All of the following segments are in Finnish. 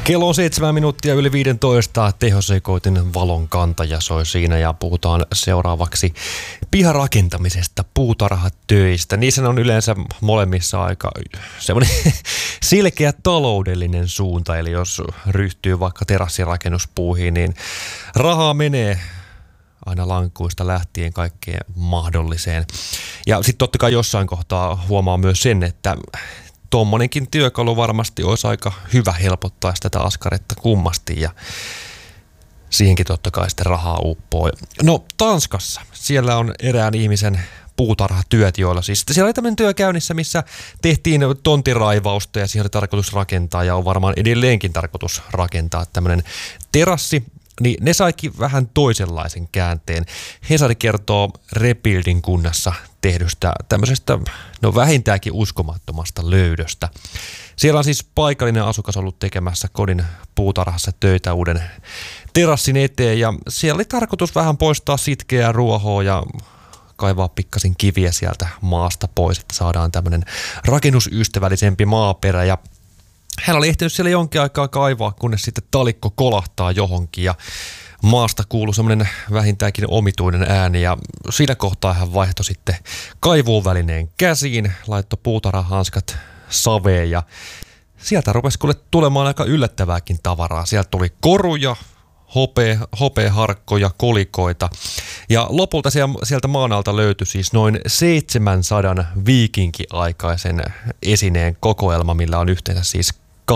Kello on 7 minuuttia yli 15. Tehosekoitin valon kantaja soi siinä ja puhutaan seuraavaksi piharakentamisesta, puutarhatöistä. Niissä on yleensä molemmissa aika semmoinen selkeä taloudellinen suunta. Eli jos ryhtyy vaikka terassirakennuspuuhiin, niin rahaa menee aina lankuista lähtien kaikkeen mahdolliseen. Ja sitten totta kai jossain kohtaa huomaa myös sen, että tuommoinenkin työkalu varmasti olisi aika hyvä helpottaa tätä askaretta kummasti ja siihenkin totta kai sitten rahaa uppoo. No Tanskassa, siellä on erään ihmisen puutarhatyöt, joilla siis siellä oli tämmöinen työ käynnissä, missä tehtiin tontiraivausta ja siihen oli tarkoitus rakentaa ja on varmaan edelleenkin tarkoitus rakentaa tämmöinen terassi. Niin ne saikin vähän toisenlaisen käänteen. Hesari kertoo Rebuildin kunnassa tehdystä tämmöisestä vähintäänkin uskomattomasta löydöstä. Siellä on siis paikallinen asukas ollut tekemässä kodin puutarhassa töitä uuden terassin eteen ja siellä oli tarkoitus vähän poistaa sitkeää ruohoa ja kaivaa pikkasin kiviä sieltä maasta pois, että saadaan tämmöinen rakennusystävällisempi maaperä ja hän oli ehtinyt siellä jonkin aikaa kaivaa, kunnes sitten talikko kolahtaa johonkin ja maasta kuului semmoinen vähintäänkin omituinen ääni ja siinä kohtaa hän vaihtoi sitten kaivuuvälineen käsiin, laittoi puutarhahanskat saveen ja sieltä rupesi kuule tulemaan aika yllättävääkin tavaraa. Sieltä tuli koruja, hopeaharkkoja, kolikoita ja lopulta sieltä maan alta löytyi siis noin 700 viikinkiaikaisen esineen kokoelma, millä on yhteensä siis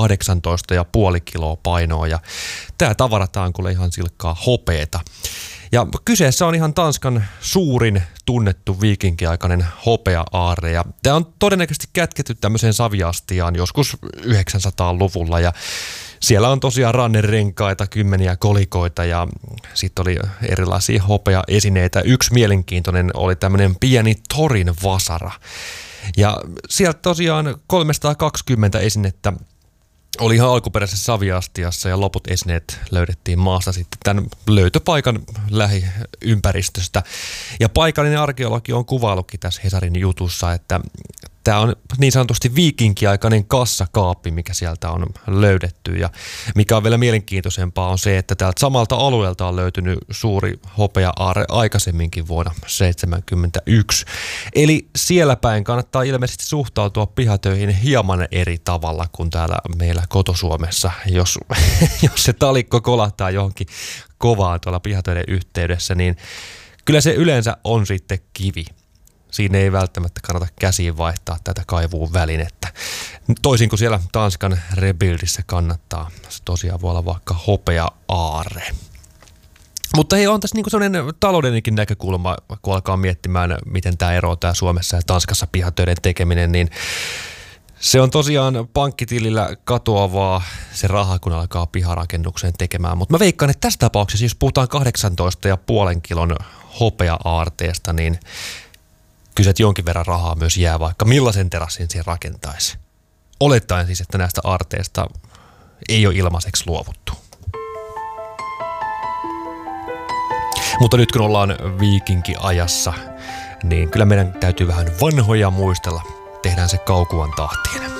18,5 kiloa painoa ja tämä tavarataan kuule ihan silkkaa hopeeta. Ja kyseessä on ihan Tanskan suurin tunnettu viikinkiaikainen hopea-aarre ja tämä on todennäköisesti kätketty tämmöiseen saviastiaan joskus 900-luvulla ja siellä on tosiaan rannerenkaita, kymmeniä kolikoita ja sitten oli erilaisia hopeaesineitä. Yksi mielenkiintoinen oli tämmöinen pieni torin vasara. Ja sieltä tosiaan 320 esinettä oli ihan alkuperäisessä saviastiassa ja loput esineet löydettiin maasta sitten tämän löytöpaikan lähiympäristöstä. Ja paikallinen arkeologi on kuvaillutkin tässä Hesarin jutussa, että tämä on niin sanotusti viikinkiaikainen kassakaappi, mikä sieltä on löydetty. Ja mikä on vielä mielenkiintoisempaa on se, että täältä samalta alueelta on löytynyt suuri hopea-aarre aikaisemminkin vuonna 1971. Eli siellä päin kannattaa ilmeisesti suhtautua pihatöihin hieman eri tavalla kuin täällä meillä koto-Suomessa, jos se talikko kolahtaa johonkin kovaan tuolla pihatöiden yhteydessä, niin kyllä se yleensä on sitten kivi. Siinä ei välttämättä kannata käsiin vaihtaa tätä kaivuun välinettä. Toisin kuin siellä Tanskan Rebuildissä kannattaa. Se tosiaan voi olla vaikka hopea-aarre. Mutta hei, on tässä niinku sellainen taloudellinenkin näkökulma, kun alkaa miettimään, miten tämä eroaa Suomessa ja Tanskassa pihatöiden tekeminen, niin se on tosiaan pankkitilillä katoavaa se raha, kun alkaa piharakennukseen tekemään. Mutta mä veikkaan, että tässä tapauksessa, jos puhutaan 18,5 kilon hopea-aarteesta, niin kyllä jonkin verran rahaa myös jää, vaikka millaisen terassin siihen rakentaisi. Olettaen siis, että näistä aarteista ei ole ilmaiseksi luovuttu. Mutta nyt kun ollaan viikinkiajassa, niin kyllä meidän täytyy vähän vanhoja muistella. Tehdään se kaukuvan tahtiin.